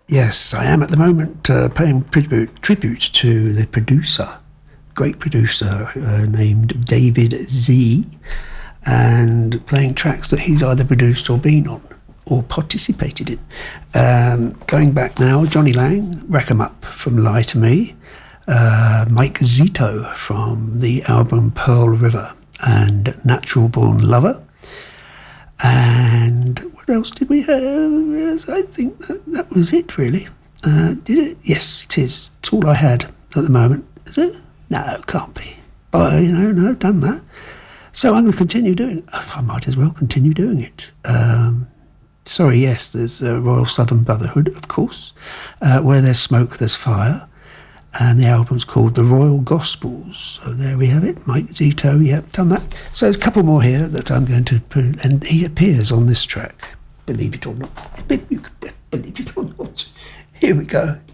Yes, I am at the moment paying tribute to the producer, great producer named David Z, and playing tracks that he's either produced or been on or participated in. Going back now, Johnny Lang, Rack 'Em Up from Lie to Me, Mike Zito from the album Pearl River, and Natural Born Lover. And what else did we have? Yes, I think that was it, really. Did it? Yes, it is. It's all I had at the moment. Is it? No, it can't be. But, no, I've done that. So I'm going to continue doing it. I might as well continue doing it. Sorry, yes, there's Royal Southern Brotherhood, of course. Where there's smoke, there's fire. And the album's called The Royal Gospels. So there we have it. Mike Zito, done that. So there's a couple more here that I'm going to put, and he appears on this track. Believe it or not. You can believe it or not. Here we go.